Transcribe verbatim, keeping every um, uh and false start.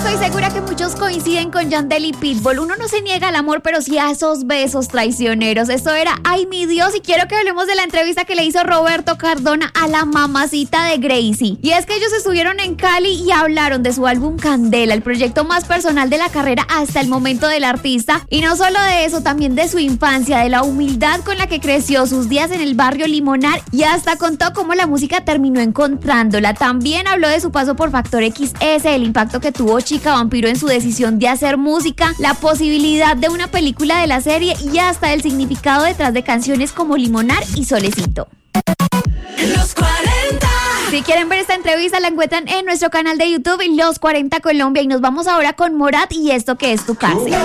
Estoy segura que muchos coinciden con Yandel y Pitbull. Uno no se niega al amor, pero sí a esos besos traicioneros. Esto era Ay, mi Dios, y quiero que hablemos de la entrevista que le hizo Roberto Cardona a la mamacita de Gracie. Y es que ellos estuvieron en Cali y hablaron de su álbum Candela, el proyecto más personal de la carrera hasta el momento del artista. Y no solo de eso, también de su infancia, de la humildad con la que creció, sus días en el barrio Limonar, y hasta contó cómo la música terminó encontrándola. También habló de su paso por Factor equis ese, el impacto que tuvo Chica Vampiro en su decisión de hacer música, la posibilidad de una película de la serie y hasta el significado detrás de canciones como Limonar y Solecito. Los cuarenta. Si quieren ver esta entrevista, la encuentran en nuestro canal de YouTube, Los cuarenta Colombia, y nos vamos ahora con Morat y Esto que es tu cárcel.